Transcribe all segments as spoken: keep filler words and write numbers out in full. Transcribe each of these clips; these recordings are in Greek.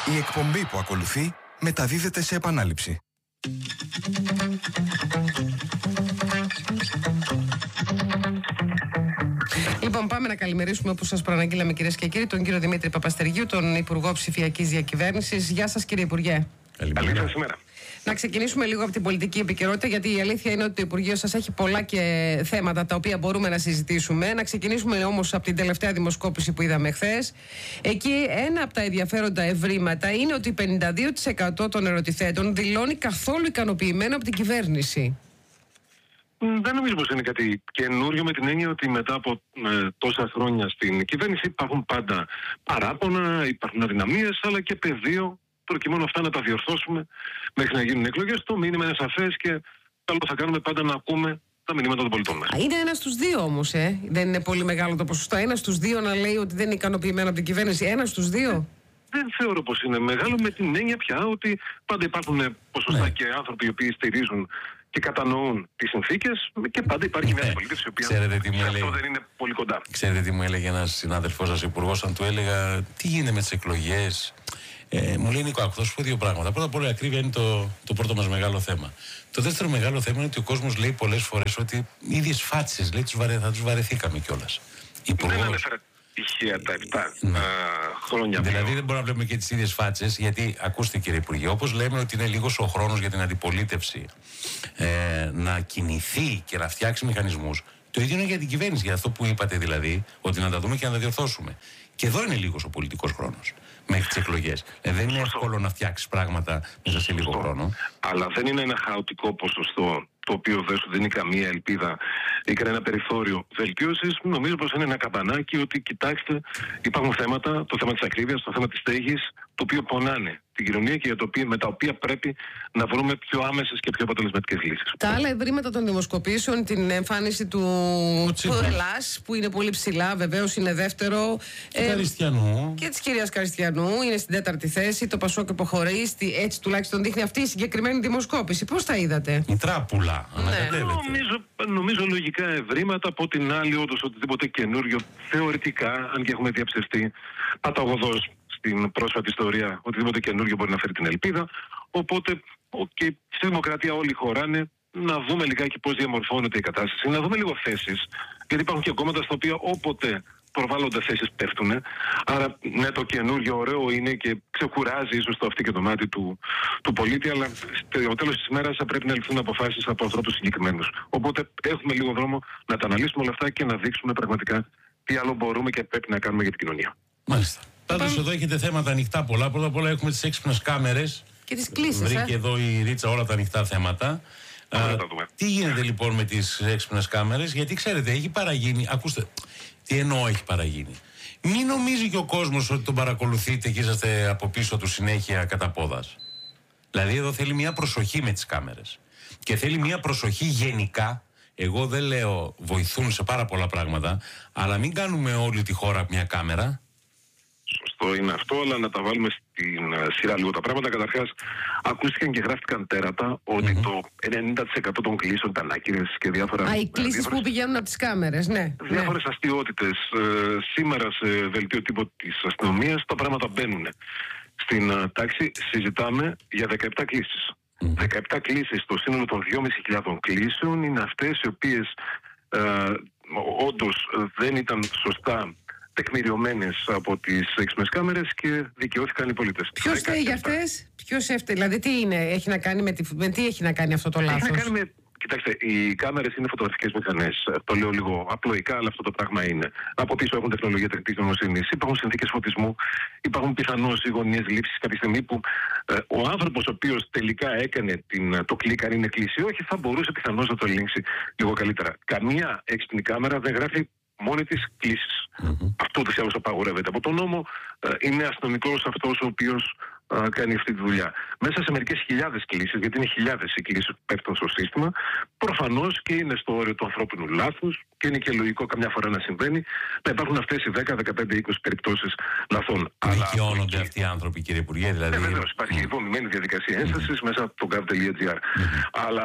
Η εκπομπή που ακολουθεί μεταδίδεται σε επανάληψη. Λοιπόν, πάμε να καλημερίσουμε, όπως σας προαναγγείλαμε, κυρίες και κύριοι, τον κύριο Δημήτρη Παπαστεργίου, τον Υπουργό Ψηφιακής Διακυβέρνησης. Γεια σας, κύριε Υπουργέ. Καλημέρα. Σήμερα. Να ξεκινήσουμε λίγο από την πολιτική επικαιρότητα, γιατί η αλήθεια είναι ότι το Υπουργείο σας έχει πολλά και θέματα τα οποία μπορούμε να συζητήσουμε. Να ξεκινήσουμε όμως από την τελευταία δημοσκόπηση που είδαμε χθες. Εκεί ένα από τα ενδιαφέροντα ευρήματα είναι ότι πενήντα δύο τοις εκατό των ερωτηθέντων δηλώνει καθόλου ικανοποιημένο από την κυβέρνηση. Δεν νομίζω πως είναι κάτι καινούριο, με την έννοια ότι μετά από ε, τόσα χρόνια στην κυβέρνηση υπάρχουν πάντα παράπονα, υπάρχουν αδυναμίες, αλλά και πεδίο προκειμένου αυτά να τα διορθώσουμε μέχρι να γίνουν εκλογές. Το μήνυμα είναι σαφές και καλό θα κάνουμε πάντα να ακούμε τα μηνύματα των πολιτών μας. Είναι ένα στους δύο όμως, ε. Δεν είναι πολύ μεγάλο το ποσοστό. Ένα στους δύο να λέει ότι δεν είναι ικανοποιημένο από την κυβέρνηση. Ένα στους δύο. Δεν θεωρώ πως είναι μεγάλο, με την έννοια πια ότι πάντα υπάρχουν ποσοστά ναι. και άνθρωποι οι οποίοι στηρίζουν και κατανοούν τις συνθήκες, και πάντα υπάρχει μια αντιπολίτευση η οποία αυτό δεν είναι πολύ κοντά. Ξέρετε τι μου έλεγε ένας συνάδελφός σας υπουργός, αν του έλεγα τι γίνεται με τις εκλογές. Ε, μου λέει Νίκο, άκου, θα σου πω δύο πράγματα. Πρώτα απ' όλα, η ακρίβεια είναι το, το πρώτο μας μεγάλο θέμα. Το δεύτερο μεγάλο θέμα είναι ότι ο κόσμος λέει πολλές φορές ότι οι ίδιες φάτσες, λέει, τους βαρε, θα τους βαρεθήκαμε κιόλας. Δεν ανέφερα τυχαία τα επτά ναι. χρόνια. Δηλαδή δεν μπορούμε να βλέπουμε και τις ίδιες φάτσες, γιατί ακούστε κύριε Υπουργέ, όπως λέμε ότι είναι λίγος ο χρόνος για την αντιπολίτευση ε, να κινηθεί και να φτιάξει μηχανισμούς. Το ίδιο είναι για την κυβέρνηση, για αυτό που είπατε δηλαδή, ότι να τα δούμε και να τα διορθώσουμε. Και εδώ είναι λίγος ο πολιτικός χρόνος μέχρι τις εκλογές. Ε, δεν είναι εύκολο να φτιάξεις πράγματα μέσα σε λίγο χρόνο. Αλλά δεν είναι ένα χαοτικό ποσοστό το οποίο δεν σου δίνει καμία ελπίδα ή κανένα περιθώριο βελτίωσης. Νομίζω πως είναι ένα καμπανάκι ότι κοιτάξτε, υπάρχουν θέματα, το θέμα της ακρίβειας, το θέμα της στέγης, το οποίο πονάνε την κοινωνία και για το οποίο, με τα οποία πρέπει να βρούμε πιο άμεσες και πιο αποτελεσματικές λύσεις. Τα άλλα ευρήματα των δημοσκοπήσεων, την εμφάνιση του, του Ελλάς, που είναι πολύ ψηλά, βεβαίως είναι δεύτερο. Ε, Καριστιανού. Και της κυρίας Καριστιανού, είναι στην τέταρτη θέση. Το Πασόκ υποχωρεί, έτσι τουλάχιστον δείχνει αυτή η συγκεκριμένη δημοσκόπηση. Πώς τα είδατε? Η τράπουλα, ναι. νομίζω, νομίζω λογικά ευρήματα. Από την άλλη, όντως οτιδήποτε καινούριο, θεωρητικά, αν και έχουμε διαψευστεί παταγωδώς στην πρόσφατη ιστορία, οτιδήποτε καινούριο μπορεί να φέρει την ελπίδα. Οπότε και στη δημοκρατία όλοι χωράνε. Να δούμε λιγάκι πώς διαμορφώνεται η κατάσταση, να δούμε λίγο θέσεις, γιατί υπάρχουν και κόμματα στα οποία όποτε προβάλλονται θέσεις πέφτουν. Άρα ναι, το καινούριο ωραίο είναι και ξεκουράζει ίσως το αυτί και το μάτι του, του πολίτη, αλλά στο τέλος της ημέρας θα πρέπει να ληφθούν αποφάσεις από ανθρώπους συγκεκριμένους. Οπότε έχουμε λίγο δρόμο να τα αναλύσουμε όλα αυτά και να δείξουμε πραγματικά τι άλλο μπορούμε και πρέπει να κάνουμε για την κοινωνία. Μάλιστα. Πάντως εδώ έχετε θέματα ανοιχτά πολλά. Πρώτα απ' όλα έχουμε τις έξυπνες κάμερες. Και τις κλήσεις. Βρήκε ε? εδώ η Ρίτσα όλα τα ανοιχτά θέματα. Α, τι γίνεται λοιπόν με τις έξυπνες κάμερες? Γιατί ξέρετε, έχει παραγίνει. Ακούστε, τι εννοώ έχει παραγίνει. Μην νομίζει και ο κόσμος ότι τον παρακολουθείτε και είσαστε από πίσω του συνέχεια κατά πόδας. Δηλαδή εδώ θέλει μια προσοχή με τις κάμερες. Και θέλει μια προσοχή γενικά. Εγώ δεν λέω βοηθούν σε πάρα πολλά πράγματα, αλλά μην κάνουμε όλη τη χώρα μια κάμερα. Σωστό είναι αυτό, αλλά να τα βάλουμε στην uh, σειρά λίγο τα πράγματα. Καταρχάς, ακούστηκαν και γράφτηκαν τέρατα ότι mm-hmm. το ενενήντα τοις εκατό των κλήσεων ήταν άκυρες και διάφορα. Α, οι κλήσεις διάφορες, που πηγαίνουν από τις κάμερες, ναι. Διάφορες ναι. αστιότητες. Ε, σήμερα σε δελτίο τύπου της αστυνομίας τα πράγματα μπαίνουν στην uh, τάξη. Συζητάμε για δεκαεπτά κλήσεις. Mm-hmm. δεκαεπτά κλήσεις στο σύνολο των δυόμισι χιλιάδες κλήσεων είναι αυτές οι οποίες uh, όντως δεν ήταν σωστά τεκμηριωμένες από τις έξυπνες κάμερες και δικαιώθηκαν οι πολίτες. Ποιος φταίει για αυτές? Ποιος φταίει? Δηλαδή τι είναι, έχει να κάνει με, τη, με τι έχει να κάνει αυτό το λάθος? Έχει να κάνει με, κοιτάξτε, οι κάμερες είναι φωτογραφικές μηχανές. Το λέω λίγο απλοϊκά, αλλά αυτό το πράγμα είναι. Από πίσω έχουν τεχνολογία τεχνητής νοημοσύνης, υπάρχουν συνθήκες φωτισμού, υπάρχουν πιθανώς οι γωνίες λήψης κάποια στιγμή που ε, ο άνθρωπος ο οποίος τελικά έκανε την, το κλικ, αν είναι κλείσει, όχι, θα μπορούσε πιθανώς να το ελέγξει λίγο καλύτερα. Καμία έξυπνη κάμερα δεν γράφει μόνη της κλήσεις. Mm-hmm. Αυτό ούτως ή άλλως απαγορεύεται από τον νόμο. Ε, είναι αστυνομικός αυτός ο οποίος ε, κάνει αυτή τη δουλειά. Μέσα σε μερικές χιλιάδες κλήσεις, γιατί είναι χιλιάδες οι κλήσεις που πέφτουν στο σύστημα, προφανώς και είναι στο όριο του ανθρώπινου λάθους και είναι και λογικό καμιά φορά να συμβαίνει, να υπάρχουν αυτές οι δέκα, δεκαπέντε, είκοσι περιπτώσεις λαθών. Δικαιώνονται αλλά... αυτοί οι άνθρωποι, κύριε Υπουργέ, δηλαδή. Ε, βεβαίως, υπάρχει mm. υπομειμένη διαδικασία ένστασης mm. μέσα από το gov τελεία gr. Mm. Αλλά από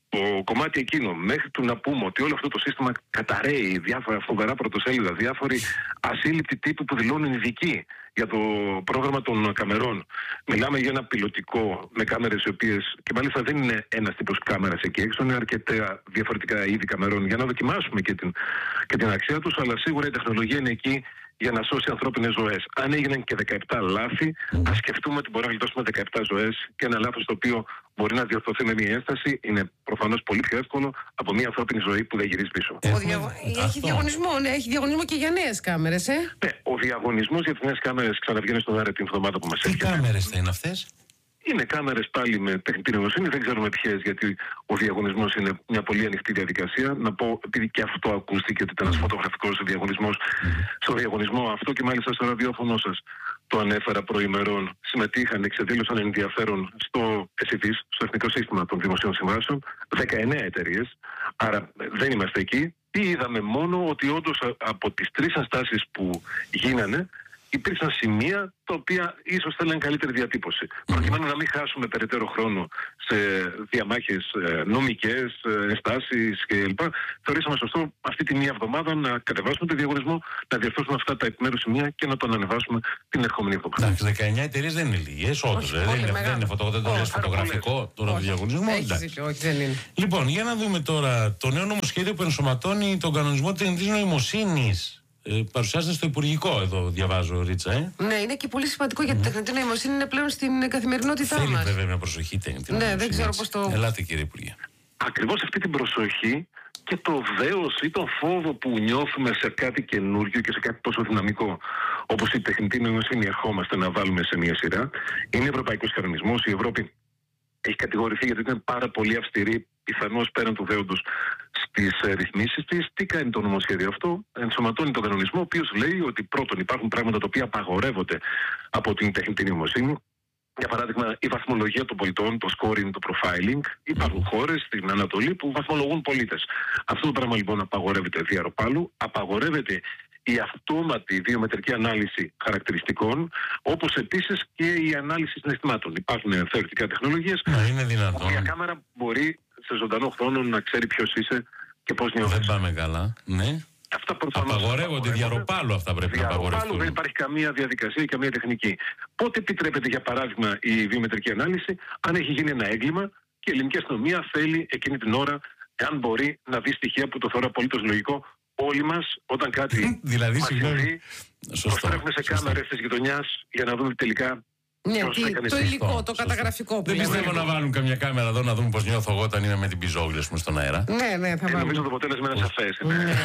το κομμάτι εκείνο, μέχρι του να πούμε ότι όλο αυτό το σύστημα καταραίει, διάφορα φοβερά πρωτοσέλιδα, διάφοροι ασύλληπτοι τύποι που δηλώνουν ειδικοί για το πρόγραμμα των καμερών. Μιλάμε για ένα πιλωτικό με κάμερες οι οποίες, και μάλιστα δεν είναι ένας τύπος κάμερας εκεί έξω, είναι αρκετά διαφορετικά είδη καμερών για να δοκιμάσουμε και την, και την αξία τους, αλλά σίγουρα η τεχνολογία είναι εκεί για να σώσει ανθρώπινες ζωές. Αν έγιναν και δεκαεπτά λάθη, ας σκεφτούμε ότι μπορεί να γλιτώσουμε δεκαεπτά ζωές, και ένα λάθος το οποίο μπορεί να διορθωθεί με μια ένσταση είναι προφανώς πολύ πιο εύκολο από μια ανθρώπινη ζωή που δεν γυρίζει πίσω. Ο δια... Έχει διαγωνισμό, ναι, έχει διαγωνισμό και για νέες κάμερες, ε. Ναι, ο διαγωνισμός για τις νέες κάμερες ξαναβγαίνει στον αέρα την εβδομάδα που μας έρχεται. Τι κάμερες θα είναι αυτές? Είναι κάμερες πάλι με τεχνητή νοημοσύνη, δεν ξέρουμε ποιες, γιατί ο διαγωνισμός είναι μια πολύ ανοιχτή διαδικασία. Να πω, επειδή και αυτό ακούστηκε ότι ήταν ένας φωτογραφικός διαγωνισμός, στο διαγωνισμό αυτό και μάλιστα στο ραδιόφωνο σας το ανέφερα προημερών, συμμετείχαν, εξεδήλωσαν ενδιαφέρον στο ες ι βι, στο Εθνικό Σύστημα των Δημοσίων Συμβάσεων, δεκαεννέα εταιρείες, άρα δεν είμαστε εκεί. Τι είδαμε? Μόνο ότι όντως από τις τρεις ενστάσεις που γίνανε, υπήρξαν σημεία τα οποία ίσως θέλουν καλύτερη διατύπωση. Προκειμένου να μην χάσουμε περαιτέρω χρόνο σε διαμάχες νομικές, ενστάσεις κλπ. Θεωρήσαμε σωστό αυτή τη μία εβδομάδα να κατεβάσουμε το διαγωνισμό, να διορθώσουμε αυτά τα επιμέρους σημεία και να το ανεβάσουμε την ερχόμενη εβδομάδα. Εντάξει, δεκαεννέα εταιρείες δεν είναι λίγες, όντως. Δεν είναι φωτογραφικό τώρα το διαγωνισμό. Όχι, δεν είναι. Λοιπόν, για να δούμε τώρα το νέο νομοσχέδιο που ενσωματώνει τον κανονισμό τεχνητής νοημοσύνης. Ε, παρουσιάζεται στο Υπουργικό, εδώ διαβάζω, Ρίτσα. Ε. Ναι, είναι και πολύ σημαντικό γιατί η τεχνητή νοημοσύνη είναι πλέον στην καθημερινότητά μας. Θέλει βέβαια μια προσοχή τεχνητή νοημοσύνη. Ναι, δεν ξέρω πώς το. Ελάτε, κύριε Υπουργέ. Ακριβώς αυτή την προσοχή και το δέος ή το φόβο που νιώθουμε σε κάτι καινούριο και σε κάτι τόσο δυναμικό όπως η τεχνητή νοημοσύνη, ερχόμαστε να βάλουμε σε μια σειρά. Είναι ευρωπαϊκός κανονισμός. Η Ευρώπη έχει κατηγορηθεί γιατί είναι πάρα πολύ αυστηρή, πιθανώς πέραν του δέοντος, στις ρυθμίσεις της. Τι κάνει το νομοσχέδιο αυτό? Ενσωματώνει τον κανονισμό, ο οποίος λέει ότι πρώτον υπάρχουν πράγματα τα οποία απαγορεύονται από την τεχνητή νοημοσύνη. Για παράδειγμα, η βαθμολογία των πολιτών, το scoring, το profiling. Υπάρχουν χώρες στην Ανατολή που βαθμολογούν πολίτες. Αυτό το πράγμα λοιπόν απαγορεύεται διαρροπάλου. Απαγορεύεται η αυτόματη βιομετρική ανάλυση χαρακτηριστικών, όπως επίσης και η ανάλυση συναισθημάτων. Υπάρχουν θεωρητικά τεχνολογίες. Να είναι δυνατόν. Μια κάμερα μπορεί σε ζωντανό χρόνο να ξέρει ποιος είσαι και πώς νιώθεις. Δεν πάμε καλά, ναι. Αυτά απαγορεύονται διαρροπάλου, αυτά πρέπει διαρροπάλου, να απαγορευτούν. Δεν υπάρχει καμία διαδικασία ή καμία τεχνική. Πότε επιτρέπεται, για παράδειγμα, η βιομετρική ανάλυση? Αν έχει γίνει ένα έγκλημα και η ελληνική αστυνομία θέλει εκείνη την ώρα, εάν μπορεί, να δει στοιχεία που το θεωρώ απολύτως λογικό. Όλοι μας, όταν κάτι δηλαδή, μας συμβεί, προστρέφουμε σε κάμερες της γειτονιάς για να δούμε τελικά. Ναι, τι, το υλικό, το καταγραφικό. Δεν πιστεύω να βάλουν καμιά κάμερα εδώ να δούμε πώς νιώθω εγώ όταν είναι με την πιζόγλη, πούμε, στον αέρα. Ναι, ναι, θα βάλουν. Νομίζω το αποτέλεσμα είναι σαφές.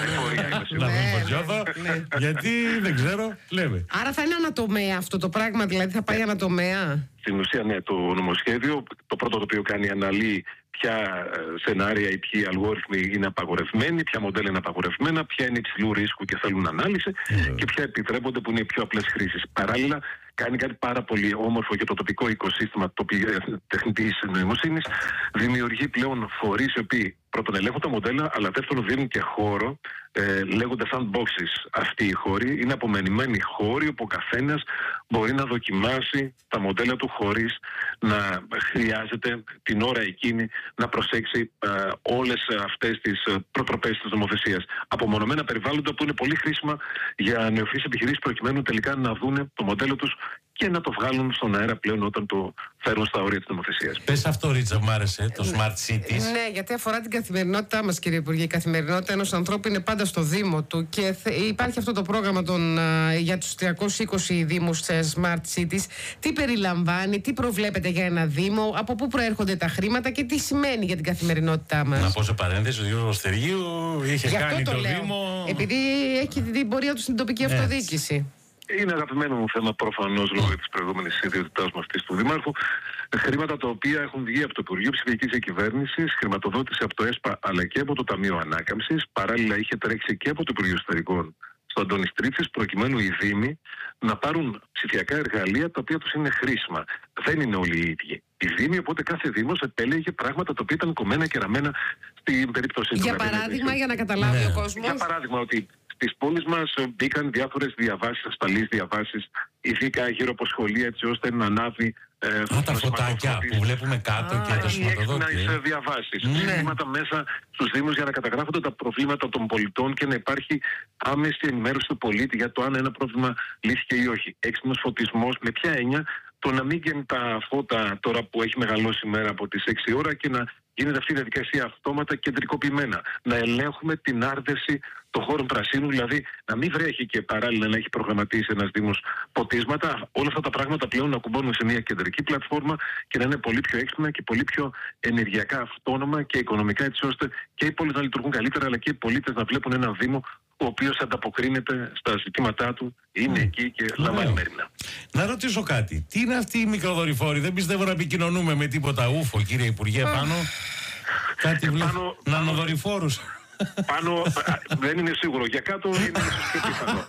Να δούμε πώς νιώθω. Γιατί δεν ξέρω, λέμε. Άρα θα είναι ανατομέα αυτό το πράγμα, δηλαδή θα πάει ανατομέα. Στην ουσία, ναι, το νομοσχέδιο, το πρώτο το οποίο κάνει, αναλύει ποια σενάρια ή ποιοι αλγόριθμοι είναι απαγορευμένοι, ποια μοντέλα είναι απαγορευμένα, ποια είναι υψηλού ρίσκου και θέλουν ανάλυση mm. και ποια επιτρέπονται που είναι οι πιο απλές χρήσεις. Παράλληλα, κάνει κάτι πάρα πολύ όμορφο για το τοπικό οικοσύστημα τεχνητής νοημοσύνης. Δημιουργεί πλέον φορείς οι οποίοι πρώτον ελέγχουν τα μοντέλα, αλλά δεύτερον δίνουν και χώρο, ε, λέγονται sandboxes αυτοί οι χώροι. Είναι απομενημένοι χώροι όπου ο καθένας μπορεί να δοκιμάσει τα μοντέλα του χωρίς να χρειάζεται την ώρα εκείνη να προσέξει ε, όλες αυτές τις προτροπές της νομοθεσίας. Απομονωμένα περιβάλλοντα που είναι πολύ χρήσιμα για νεοφυείς επιχειρήσεις προκειμένου τελικά να δουν το μοντέλο τους και να το βγάλουν στον αέρα πλέον όταν το φέρουν στα όρια της νομοθεσίας. Πες αυτό, Ρίτσα, μου άρεσε, το Smart Cities. Ναι, γιατί αφορά την καθημερινότητά μας, κύριε Υπουργέ. Η καθημερινότητα ενός ανθρώπου είναι πάντα στο Δήμο του και υπάρχει αυτό το πρόγραμμα των, για τους τριακόσιους είκοσι Δήμους Smart Cities. Τι περιλαμβάνει, τι προβλέπεται για ένα Δήμο, από πού προέρχονται τα χρήματα και τι σημαίνει για την καθημερινότητά μας. Να πω σε παρένθεση, ο Γιώργος Στεργίου είχε Γι' κάνει το, το λέω, Δήμο. Επειδή έχει την πορεία του στην τοπική Έτσι. αυτοδιοίκηση. Είναι αγαπημένο μου θέμα προφανώς λόγω της προηγούμενης ιδιότητάς μου αυτής του Δημάρχου. Χρήματα τα οποία έχουν βγει από το Υπουργείο Ψηφιακής Διακυβέρνησης, χρηματοδότηση από το ΕΣΠΑ αλλά και από το Ταμείο Ανάκαμψης. Παράλληλα είχε τρέξει και από το Υπουργείο Εσωτερικών στο Αντώνης Τρίτσης, προκειμένου οι Δήμοι να πάρουν ψηφιακά εργαλεία τα οποία τους είναι χρήσιμα. Δεν είναι όλοι οι ίδιοι οι Δήμοι, οπότε κάθε Δήμος επέλεγε πράγματα τα οποία ήταν κομμένα και ραμμένα στην περίπτωση του. Για παράδειγμα, για να καταλάβει ναι. ο κόσμος. Για παράδειγμα, ότι στις πόλεις μας μπήκαν διάφορες διαβάσεις, ασφαλείς διαβάσεις, ειδικά γύρω από σχολεία, έτσι ώστε να ανάβει Ε, Α, τα φωτάκια που βλέπουμε κάτω Α, και το σηματοδότη. Έξυπνα διαβάσεις. Ναι. Συστήματα μέσα στους Δήμους για να καταγράφονται τα προβλήματα των πολιτών και να υπάρχει άμεση ενημέρωση του πολίτη για το αν ένα πρόβλημα λύθηκε ή όχι. Έξυπνος φωτισμός, με ποια έννοια? Το να μην γίνει τα φώτα τώρα που έχει μεγαλώσει η μέρα από τις έξι ώρα και να γίνεται αυτή η διαδικασία αυτόματα κεντρικοποιημένα. Να ελέγχουμε την άρδευση των χώρων πρασίνου, δηλαδή να μην βρέχει και παράλληλα να έχει προγραμματίσει ένας Δήμος ποτίσματα. Όλα αυτά τα πράγματα πλέον να κουμπώνουν σε μια κεντρική πλατφόρμα και να είναι πολύ πιο έξυπνα και πολύ πιο ενεργειακά αυτόνομα και οικονομικά, έτσι ώστε και οι πόλεις να λειτουργούν καλύτερα, αλλά και οι πολίτες να βλέπουν ένα Δήμο ο οποίος ανταποκρίνεται στα ζητήματά του, είναι mm. εκεί και λαμβάνει μέρημνα. Να ρωτήσω κάτι. Τι είναι αυτοί οι μικροδορυφόροι? Δεν πιστεύω να επικοινωνούμε με τίποτα ούφο, κύριε Υπουργέ, πάνω. Κάτι βλέπω. Νανοδορυφόρους. Πάνω δεν είναι σίγουρο. Για κάτω είναι ίσως πιο πιθανό.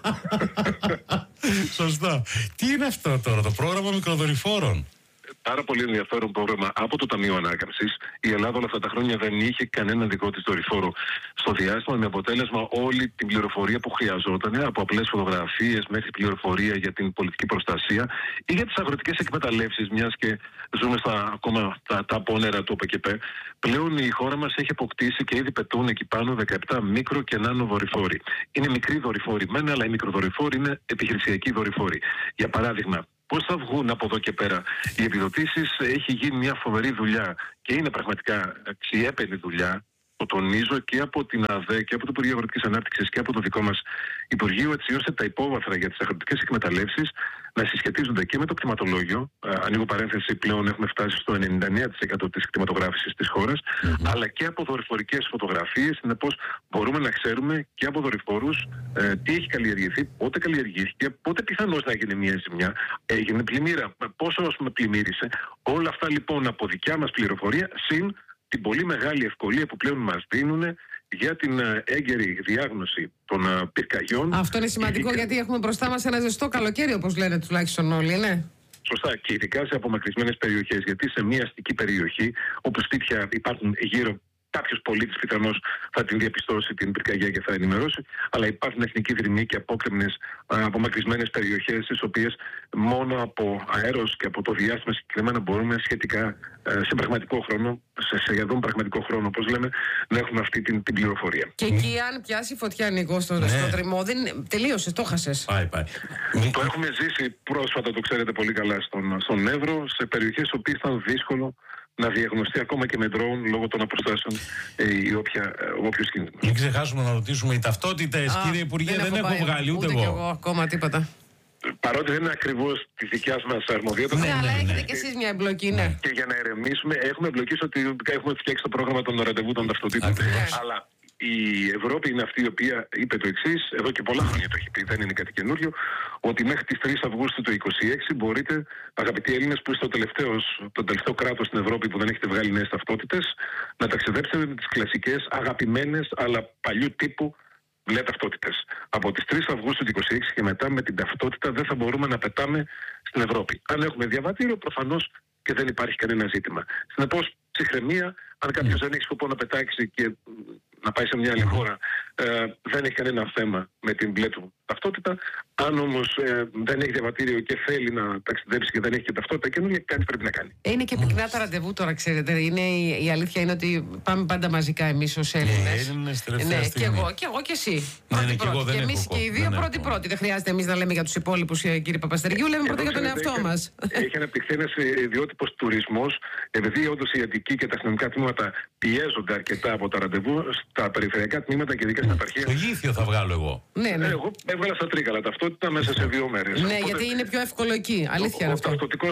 Σωστά. Τι είναι αυτό τώρα, το πρόγραμμα μικροδορυφόρων? Πάρα πολύ ενδιαφέρον πρόγραμμα από το Ταμείο Ανάκαμψης. Η Ελλάδα όλα αυτά τα χρόνια δεν είχε κανένα δικό της δορυφόρο στο διάστημα, με αποτέλεσμα όλη την πληροφορία που χρειαζόταν, από απλές φωτογραφίες μέχρι πληροφορία για την πολιτική προστασία ή για τις αγροτικές εκμεταλλεύσεις, μιας και ζούμε στα, ακόμα τα, τα απόνερα του ΟΠΕΚΕΠΕ. Πλέον η χώρα μας έχει αποκτήσει και ήδη πετούν εκεί πάνω δεκαεπτά μικρο και νάνο δορυφόροι. Είναι μικροί δορυφόροι μεν, αλλά οι μικροδορυφόροι είναι επιχειρησιακοί δορυφόροι. Για παράδειγμα, πώς θα βγουν από εδώ και πέρα οι επιδοτήσεις? Έχει γίνει μια φοβερή δουλειά και είναι πραγματικά αξιέπαινη δουλειά, το τονίζω, και από την ΑΔΕ και από το Υπουργείο Αγροτικής Ανάπτυξης και από το δικό μας Υπουργείο, έτσι ώστε τα υπόβαθρα για τις αγροτικές εκμεταλλεύσεις να συσχετίζονται και με το κτηματολόγιο. Ανοίγω παρένθεση, πλέον έχουμε φτάσει στο ενενήντα εννέα τοις εκατό της κτηματογράφησης της χώρας, mm-hmm. αλλά και από δορυφορικές φωτογραφίες. Συνεπώς μπορούμε να ξέρουμε και από δορυφόρους ε, τι έχει καλλιεργηθεί, πότε καλλιεργήθηκε, πότε πιθανώς να γίνει μια ζημιά, έγινε πλημμύρα, πόσο ας πούμε πλημμύρισε. Όλα αυτά λοιπόν από δικιά μας πληροφορία, συν την πολύ μεγάλη ευκολία που πλέον μας δίνουν για την έγκαιρη διάγνωση των πυρκαγιών. Αυτό είναι σημαντικό, ειδικά... γιατί έχουμε μπροστά μας ένα ζεστό καλοκαίρι, όπως λένε τουλάχιστον όλοι, ναι. Σωστά, και ειδικά σε απομακρυσμένες περιοχές, γιατί σε μια αστική περιοχή όπου σπίτια υπάρχουν γύρω, κάποιος πολίτης πιθανώς θα την διαπιστώσει την πυρκαγιά και θα ενημερώσει, αλλά υπάρχουν εθνικοί δρυμοί και απόκρημνες απομακρυσμένες περιοχές, στις οποίες μόνο από αέρος και από το διάστημα συγκεκριμένα μπορούμε σχετικά σε πραγματικό χρόνο, σε σχεδόν πραγματικό χρόνο, όπως λέμε, να έχουμε αυτή την, την πληροφορία. Και εκεί, αν πιάσει φωτιά, Νικό, στο, ναι. στο δρυμό, δεν τελείωσε, το χάσες. Πάει, πάει. Το έχουμε ζήσει πρόσφατα, το ξέρετε πολύ καλά, στον, στον Εύρο, σε περιοχές οποίες ήταν δύσκολο να διαγνωστεί ακόμα και με ντρόουν λόγω των αποστάσεων ε, ή όποια, ε, όποιος κίνδυνος. Μην ξεχάσουμε να ρωτήσουμε οι ταυτότητες, κύριε Υπουργέ, δεν, δεν έχω, έχω βγάλει ούτε, ούτε εγώ. εγώ ακόμα τίποτα. Παρότι δεν είναι ακριβώς τη δικιά μας αρμοδιότητα. Ναι, αλλά έχετε κι εσείς μια εμπλοκή, ναι. Και για να ερεμήσουμε, έχουμε εμπλοκή ότι έχουμε φτιάξει το πρόγραμμα των ραντεβού των ταυτοτήτων. Αλλά η Ευρώπη είναι αυτή η οποία είπε το εξής, εδώ και πολλά χρόνια το έχει πει, δεν είναι κάτι καινούριο, ότι μέχρι τις τρεις Αυγούστου του είκοσι έξι μπορείτε, αγαπητοί Έλληνες, που είστε το τελευταίο, το τελευταίο κράτος στην Ευρώπη που δεν έχετε βγάλει νέες ταυτότητες, να ταξιδέψετε με τις κλασικές, αγαπημένες, αλλά παλιού τύπου μπλε ταυτότητες. Από τις τρεις Αυγούστου του είκοσι έξι και μετά, με την ταυτότητα δεν θα μπορούμε να πετάμε στην Ευρώπη. Αν έχουμε διαβατήριο, προφανώς και δεν υπάρχει κανένα ζήτημα. Συνεπώς, ψυχραιμία, αν κάποιος δεν έχει σκοπό να πετάξει και να πάει σε μια άλλη χώρα, ε, δεν έχει κανένα θέμα με την μπλε του ταυτότητα. Αν όμως ε, δεν έχει διαβατήριο και θέλει να ταξιδέψει και δεν έχει και ταυτότητα καινούργια, κάτι πρέπει να κάνει. Είναι και πυκνά τα ραντεβού τώρα, ξέρετε. Είναι, η, η αλήθεια είναι ότι πάμε πάντα μαζικά εμείς ως Έλληνες. Ναι, ναι, και εγώ και εγώ και εσύ. Ναι, ναι, και, και εμείς και οι δύο πρώτοι-πρώτοι. Δεν χρειάζεται εμείς να λέμε για τους υπόλοιπους, κύριε Παπαστεργίου, λέμε πρώτα για τον εαυτό μας. Έχει αναπτυχθεί ένας ιδιότυπος τουρισμός, επειδή όντως η Αττική και τα αστυνομικά τμήματα πιέζονται αρκετά από τα ραντεβού, στα περιφερειακά τμήματα και ειδικά στην επαρχία. Το Γήθιο θα βγάλω εγώ. Ναι, ναι. Εγώ έβγαλα στα Τρίκαλα ταυτότητα μέσα σε δύο μέρες. Ναι, οπότε, γιατί είναι πιο εύκολο εκεί. Αλήθεια είναι αυτό.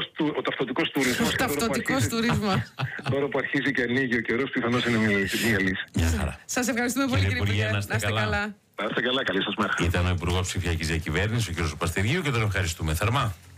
Ο ταυτοτικός τουρισμός. Ο ταυτοτικός τουρισμός. Τώρα που αρχίζει και ανοίγει ο καιρός, πιθανώς είναι μια λύση. Σας ευχαριστούμε πολύ, κύριε Υπουργέ. Να είστε καλά. Να είστε καλά, καλή σας μέρα. Ήταν ο Υπουργός Ψηφιακής Διακυβέρνησης, ο κ. Παπαστεργίου, και τον ευχαριστούμε θερμά.